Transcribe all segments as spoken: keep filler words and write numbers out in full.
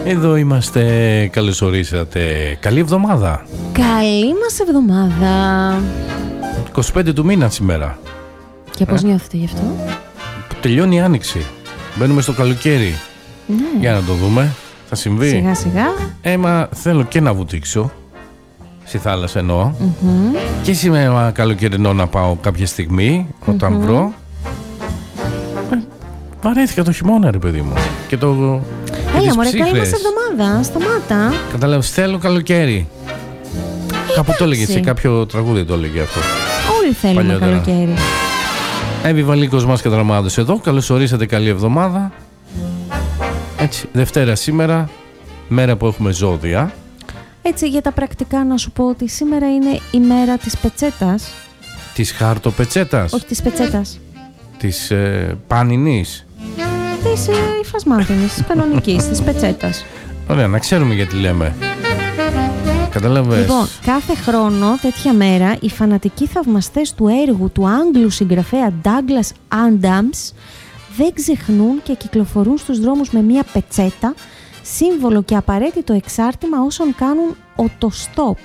Εδώ είμαστε, καλώς ορίσατε. Καλή εβδομάδα. Καλή μας εβδομάδα. είκοσι πέντε του μήνα σήμερα. Και πώς ε? νιώθετε γι' αυτό? Τελειώνει η άνοιξη. Μπαίνουμε στο καλοκαίρι. Ναι. Για να το δούμε. Θα συμβεί. Σιγά σιγά. Έμα, θέλω και να βουτήξω. Στη θάλασσα εννοώ. Mm-hmm. Και σήμερα καλοκαιρινό να πάω κάποια στιγμή, όταν mm-hmm. βρω. Ε, βαρέθηκα το χειμώνα, ρε παιδί μου. Και το. Έλα, μωρέ, καλή μας εβδομάδα. Σταμάτα. Καταλάβεις, θέλω καλοκαίρι. Ε, Κάπου το έλεγε, σε κάποιο τραγούδι το έλεγε αυτό. Όλοι θέλουμε παλιότερα καλοκαίρι. Εύη Βαλίκος μας και Δραμάδος εδώ. Καλώς ορίσατε, καλή εβδομάδα. Έτσι, Δευτέρα σήμερα, μέρα που έχουμε ζώδια. Έτσι, για τα πρακτικά να σου πω ότι σήμερα είναι η μέρα της πετσέτας. Της χαρτοπετσέτας. Όχι, της πετσέτας. Της ε, πανινής. Της ε, υφασμάτινης, της κανονικής, της πετσέτας. Ωραία, να ξέρουμε γιατί λέμε. Καταλαβες. Λοιπόν, κάθε χρόνο τέτοια μέρα οι φανατικοί θαυμαστές του έργου του Άγγλου συγγραφέα Douglas Adams δεν ξεχνούν και κυκλοφορούν στους δρόμους με μια πετσέτα, σύμβολο και απαραίτητο εξάρτημα όσων κάνουν οτοστόπ.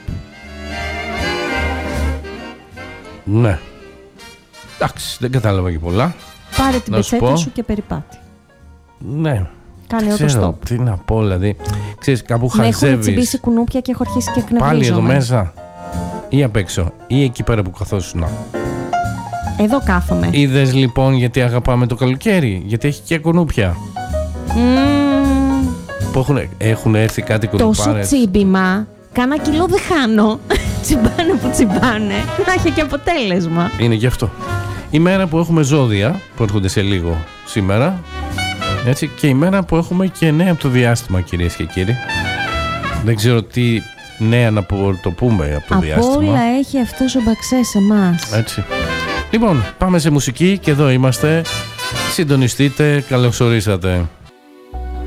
Ναι. Εντάξει, δεν κατάλαβα και πολλά. Πάρε την να πετσέτα σου, σου και περιπάτη. Ναι. Κάνε οτοστόπ. Τι να πω, δηλαδή. Ξέρεις, κάπου με χαζεύεις. έχουν τσιμπήσει κουνούπια και έχω αρχίσει και εκνευρίζομαι. Πάλι εδώ μέσα ή απ' έξω ή εκεί πέρα που καθόσουνα. Εδώ κάθομαι. Είδες λοιπόν γιατί αγαπάμε το καλοκαίρι? Γιατί έχει και κουνούπια. Mm. Που έχουν, έχουν έρθει κάτι κουνουπάρες. Τόσο τσίμπημα. Κάνα κιλό δεν χάνω. Τσιμπάνε που τσιμπάνε. Να έχει και αποτέλεσμα. Είναι γι' αυτό. Η μέρα που έχουμε ζώδια, που έρχονται σε λίγο σήμερα. Έτσι, και η μέρα που έχουμε και νέα από το διάστημα, κυρίες και κύριοι. Δεν ξέρω τι νέα να το πούμε από το από διάστημα. Από όλα έχει αυτός ο Μπαξέ σε εμάς. Έτσι. Λοιπόν, πάμε σε μουσική και εδώ είμαστε. Συντονιστείτε, καλώς ορίσατε.